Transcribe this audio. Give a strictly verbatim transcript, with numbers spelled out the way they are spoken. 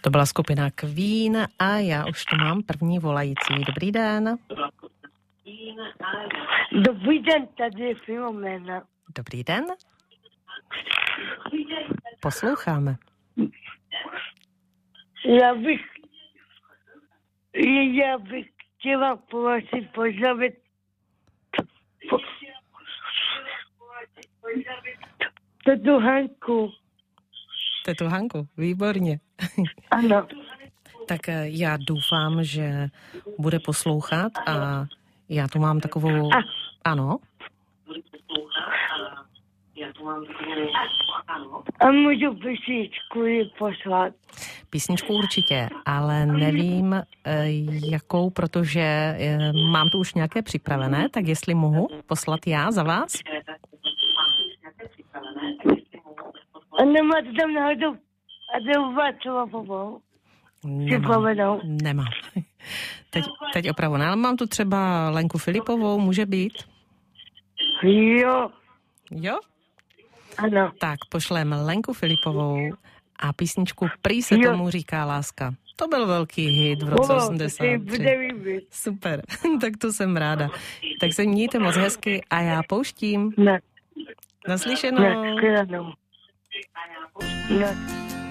To byla skupina Queen a já už tu mám první volající. Dobrý den. Dobrý den, tady je Filomena. Dobrý den. Posloucháme. Já bych, já bych chtěla prosit pozdravit po, tetu Hanku. Tetu Hanku, výborně. Ano. Tak já doufám, že bude poslouchat a já tu mám takovou... A. Ano? A můžu písničku ji poslat? Písničku určitě, ale nevím, jakou, protože mám tu už nějaké připravené, tak jestli mohu poslat já za vás? A nemáte tam náhodou Adélu Povou? Nemám, nemám. Teď, teď opravdu, ale mám tu třeba Lenku Filipovou, může být? Jo. Jo? Ano. Tak pošleme Lenku Filipovou a písničku Prý se jo. tomu říká láska. To byl velký hit v roce o, osmdesát tři. Super, tak to jsem ráda. Tak se mějte moc hezky a já pouštím. Ne. Naslyšenou. Ne, ne. Ne.